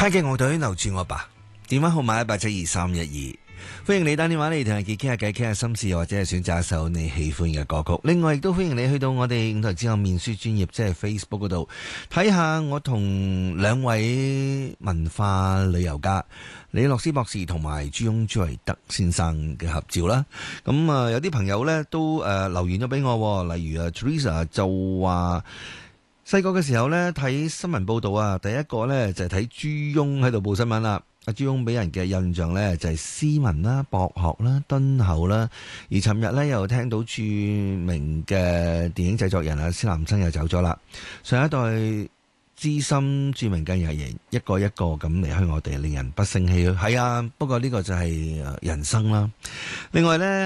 太極樂隊留住我吧，電話號碼1872312，歡迎你打電話嚟同人哋傾下偈，傾下心事，或者係選擇一首你喜歡嘅歌曲。另外亦都歡迎你去到我哋五台之後面書專頁，即係 Facebook 嗰度睇下我同兩位文化旅遊家李洛斯博士同埋朱翁朱維德先生嘅合照啦。咁有啲朋友呢都留言咗俾我，例如Teresa 就話細個嘅時候呢，睇新聞報道啊，第一個呢就係睇朱翁喺度報新聞啦。阿朱翁俾人嘅印象呢，就係斯文啦、博學啦、敦厚啦。而尋日呢，又聽到著名嘅電影製作人施南生又走咗啦。上一代資深著名嘅藝人一個一個咁離開我哋，令人不勝唏噓。係啊，不過呢個就係人生啦。另外呢，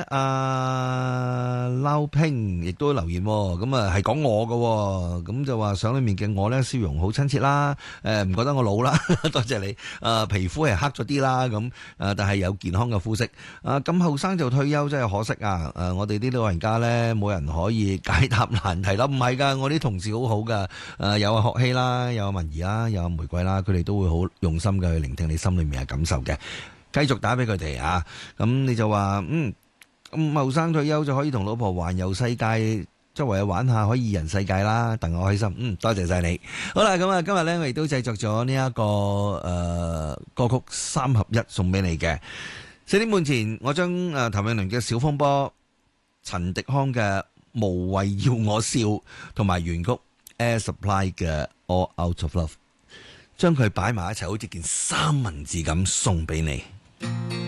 撈拼亦都留言，咁啊係講我嘅，咁就話相裏面嘅我呢，笑容好親切啦，唔覺得我老啦，多謝你。皮膚係黑咗啲啦，咁但係有健康嘅膚色。咁後生就退休真係可惜啊！我哋啲老人家呢，冇人可以解答難題啦。唔係㗎，我啲同事好好㗎，有學希啦，有文儀啦，有玫瑰啦，佢哋都會好用心嘅去聆聽你心裏面嘅感受嘅。繼續打俾佢哋啊！咁你就話咁後生退休就可以同老婆環遊世界，周圍去玩下，可以二人世界啦，戥我開心。多謝晒你。好啦，咁今日呢，我亦都製作咗呢一個歌曲3合1送俾你嘅。4點半前，我將譚詠麟嘅《小風波》、陳迪康嘅《無謂要我笑》同埋原曲 Air Supply 嘅《All Out of Love》，將佢擺埋一齊，好似件三文治咁送俾你。